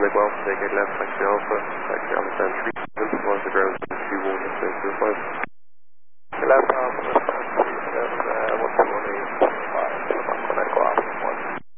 Quebec well, take it left, taxi Alpha, taxi Alpha 1037, once the ground 21, 5. Left Alpha.